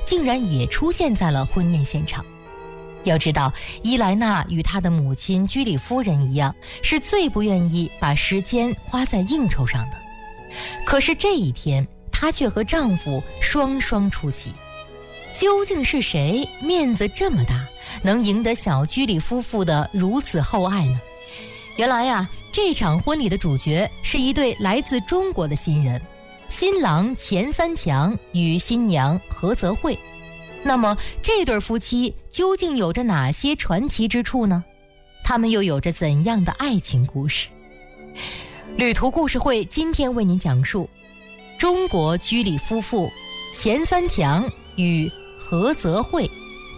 竟然也出现在了婚宴现场。要知道，伊莱娜与她的母亲居里夫人一样，是最不愿意把时间花在应酬上的。可是这一天，她却和丈夫双双出席。究竟是谁面子这么大，能赢得小居里夫妇的如此厚爱呢？原来呀，这场婚礼的主角是一对来自中国的新人，新郎钱三强与新娘何泽慧。那么这对夫妻究竟有着哪些传奇之处呢？他们又有着怎样的爱情故事？旅途故事会今天为您讲述中国居里夫妇钱三强与何泽慧。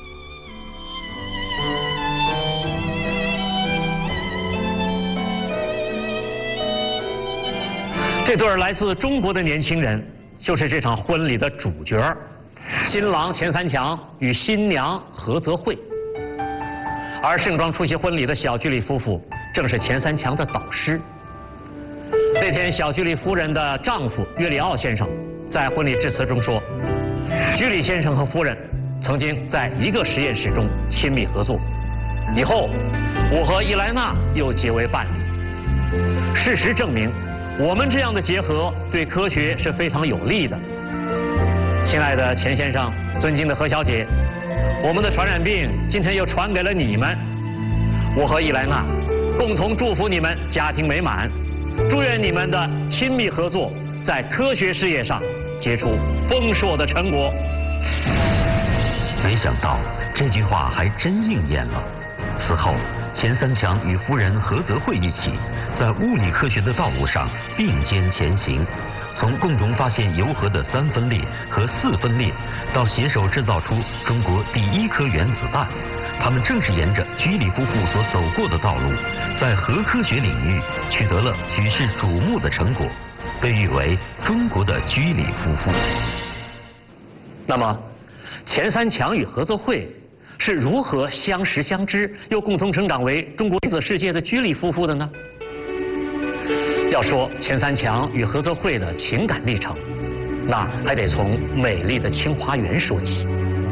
这对来自中国的年轻人就是这场婚礼的主角，新郎钱三强与新娘何泽慧。而盛装出席婚礼的小居里夫妇正是钱三强的导师。那天，小居里夫人的丈夫约里奥先生在婚礼致辞中说，居里先生和夫人曾经在一个实验室中亲密合作，以后我和伊莱娜又结为伴侣。事实证明，我们这样的结合对科学是非常有利的。亲爱的钱先生，尊敬的何小姐，我们的传染病今天又传给了你们。我和伊莱娜共同祝福你们家庭美满，祝愿你们的亲密合作在科学事业上结出丰硕的成果。 没想到这句话还真应验了。此后，钱三强与夫人何泽慧一起在物理科学的道路上并肩前行，从共同发现铀核的3分裂和4分裂，到携手制造出中国第1颗原子弹，他们正是沿着居里夫妇所走过的道路，在核科学领域取得了举世瞩目的成果，被誉为中国的居里夫妇。 那么，钱三强与何泽慧是如何相识相知，又共同成长为中国原子世界的居里夫妇的呢？要说钱三强与何泽慧的情感历程，那还得从美丽的清华园说起。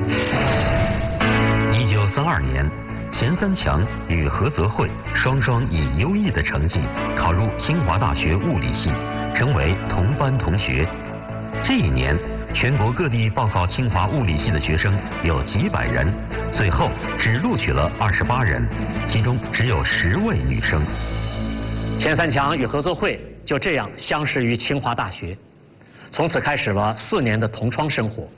1932年，钱三强与何泽慧双双以优异的成绩考入清华大学物理系，成为同班同学。这一年，全国各地报考清华物理系的学生有几百人，最后只录取了28人，其中只有10位女生。 钱三强与何泽慧就这样相识于清华大学，从此开始了4年的同窗生活。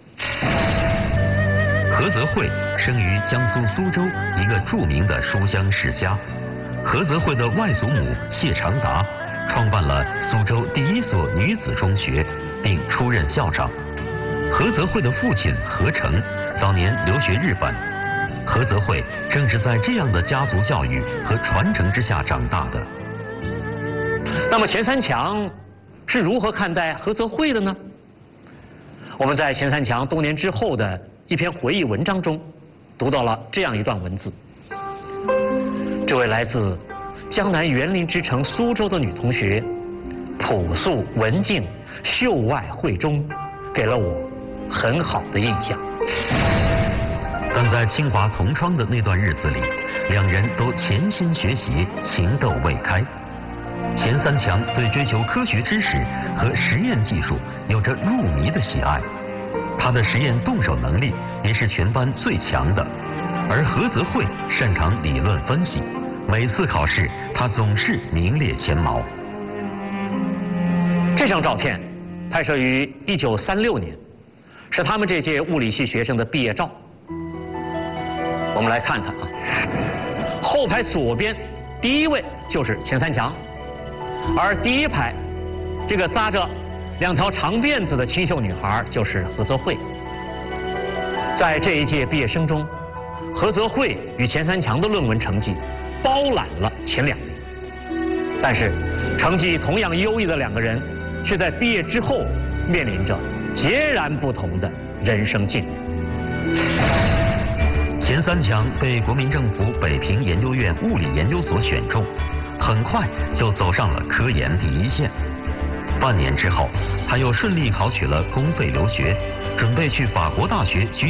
何泽慧生于江苏苏州一个著名的书香世家。何泽慧的外祖母谢长达创办了苏州第1所女子中学，并出任校长。何泽慧的父亲何成早年留学日本，何泽慧正是在这样的家族教育和传承之下长大的。 那么钱三强是如何看待何泽慧的呢？我们在钱三强多年之后的一篇回忆文章中读到了这样一段文字。这位来自江南园林之城苏州的女同学，朴素文静，秀外慧中，给了我很好的印象。 但在清华同窗的那段日子里，两人都潜心学习，情窦未开。钱三强对追求科学知识和实验技术有着入迷的喜爱，他的实验动手能力也是全班最强的。而何泽慧擅长理论分析，每次考试他总是名列前茅。 这张照片拍摄于1936年，是他们这届物理系学生的毕业照。我们来看看啊，后排左边第1位就是钱三强，而第1排这个扎着2条长辫子的清秀女孩就是何泽慧。在这一届毕业生中，何泽慧与钱三强的论文成绩包揽了前2名，但是成绩同样优异的2个人却在毕业之后面临着截然不同的人生境遇。 钱三强被国民政府北平研究院物理研究所选中，很快就走上了科研第一线。半年之后，他又顺利考取了公费留学，准备去法国大学